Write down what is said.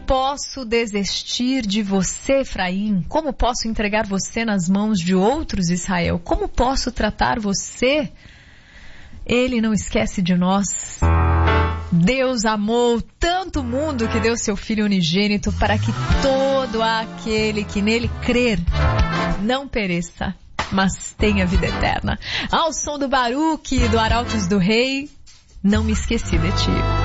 posso desistir de você, Efraim? Como posso entregar você nas mãos de outros, Israel? Como posso tratar você? Ele não esquece de nós. Deus amou tanto o mundo que deu seu Filho unigênito para que todo aquele que nele crer não pereça, mas tenha vida eterna. Ao som do Baruque, do Arautos do Rei, não me esqueci de ti.